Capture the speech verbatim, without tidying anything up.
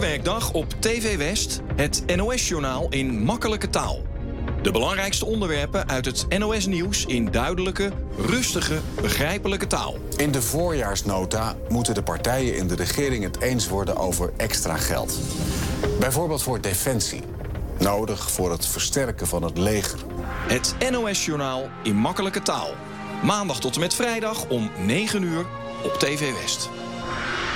Bouwmerkdag op T V West, het N O S-journaal in makkelijke taal. De belangrijkste onderwerpen uit het N O S-nieuws in duidelijke, rustige, begrijpelijke taal. In de voorjaarsnota moeten de partijen in de regering het eens worden over extra geld. Bijvoorbeeld voor defensie. Nodig voor het versterken van het leger. Het N O S-journaal in makkelijke taal. Maandag tot en met vrijdag om negen uur op T V West.